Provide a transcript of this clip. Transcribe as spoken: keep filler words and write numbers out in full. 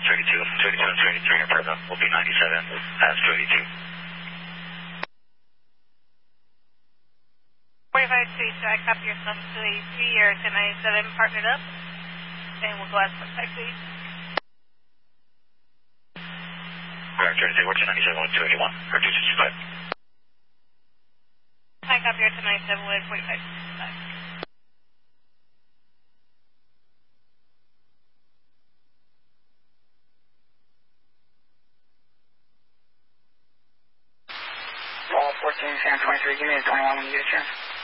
thirty-two, thirty-two and thirty-three in Pueblo. Will be ninety-seven as thirty-two. forty-five three, so I copy your sum to a three-year ten ninety-seven partnered up, and we'll go as forty-five three. Alright, thirty-two, we're ten ninety-seven with two eighty-one, or two sixty-five. I copy your ten ninety-seven with forty-five sixty-five. All fourteen, San twenty-three, give me a twenty-one when you get a chance.